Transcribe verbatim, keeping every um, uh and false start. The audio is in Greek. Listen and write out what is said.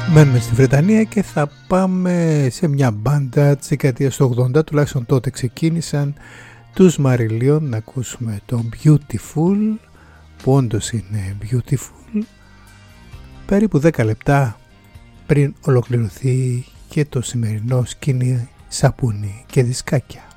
Μένουμε στη Βρετανία και θα πάμε σε μια μπάντα της δεκαετίας του ογδόντα, τουλάχιστον τότε ξεκίνησαν, τους Marillion, να ακούσουμε το Beautiful, που όντως είναι beautiful, περίπου δέκα λεπτά πριν ολοκληρωθεί και το σημερινό σκηνή σαπούνι και δισκάκια.